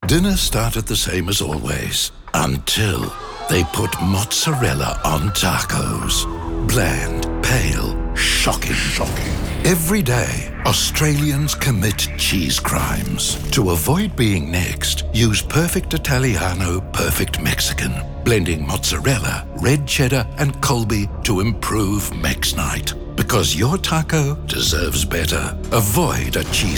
Dinner started the same as always, until they put mozzarella on tacos. Bland, pale, shocking. Every day, Australians commit cheese crimes. To avoid being next, use Perfect Italiano, Perfect Mexican, blending mozzarella, red cheddar, and Colby to improve Mex Night. Because your taco deserves better. Avoid a cheese